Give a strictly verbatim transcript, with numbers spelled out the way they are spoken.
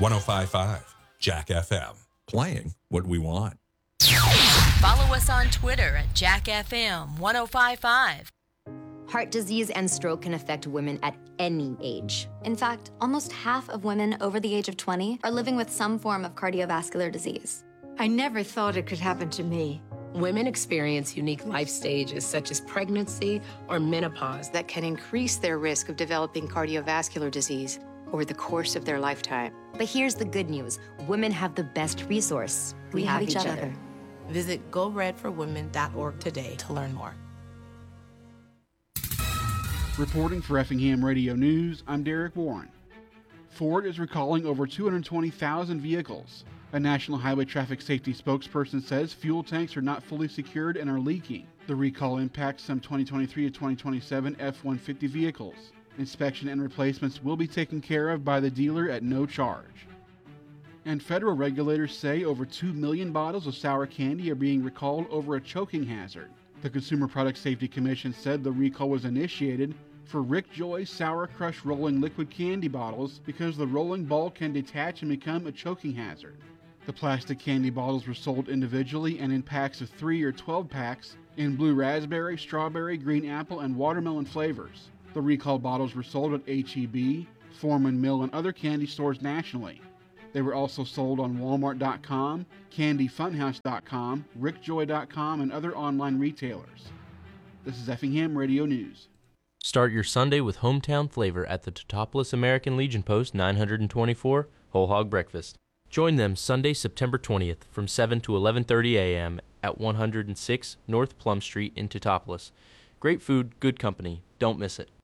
one oh five point five Jack F M. Playing what we want. Follow us on Twitter at Jack F M one oh five point five. Heart disease and stroke can affect women at any age. In fact, almost half of women over the age of twenty are living with some form of cardiovascular disease. I never thought it could happen to me. Women experience unique life stages such as pregnancy or menopause that can increase their risk of developing cardiovascular disease over the course of their lifetime. But here's the good news. Women have the best resource. We, we have, have each, each other. other. Visit go red for women dot org today to learn more. Reporting for Effingham Radio News, I'm Derek Warren. Ford is recalling over two hundred twenty thousand vehicles. A National Highway Traffic Safety spokesperson says fuel tanks are not fully secured and are leaking. The recall impacts some twenty twenty-three to twenty twenty-seven F one fifty vehicles. Inspection and replacements will be taken care of by the dealer at no charge. And federal regulators say over two million bottles of sour candy are being recalled over a choking hazard. The Consumer Product Safety Commission said the recall was initiated for Rick Joy's Sour Crush rolling liquid candy bottles because the rolling ball can detach and become a choking hazard. The plastic candy bottles were sold individually and in packs of three or twelve packs in blue raspberry, strawberry, green apple, and watermelon flavors. The recalled bottles were sold at H E B, Foreman Mill, and other candy stores nationally. They were also sold on Walmart dot com, Candy Funhouse dot com, Rick Joy dot com, and other online retailers. This is Effingham Radio News. Start your Sunday with hometown flavor at the Teutopolis American Legion Post nine hundred twenty-four Whole Hog Breakfast. Join them Sunday, September twentieth from seven to eleven thirty a.m. at one oh six North Plum Street in Teutopolis. Great food, good company. Don't miss it.